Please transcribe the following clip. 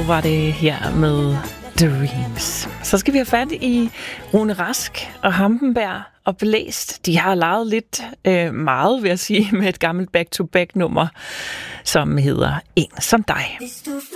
var det her med Dreams. Så skal vi have fat i Rune Rask og Hampenberg og Blæst. De har leget lidt meget, vil jeg sige, med et gammelt back-to-back-nummer, som hedder En som dig.